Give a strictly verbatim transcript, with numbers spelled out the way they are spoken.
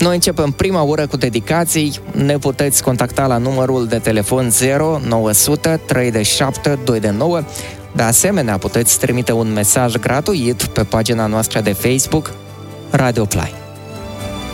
Noi începem prima oră cu dedicații. Ne puteți contacta la numărul de telefon zero nouă zero zero trei șapte doi nouă. De asemenea, puteți trimite un mesaj gratuit pe pagina noastră de Facebook Radio Play.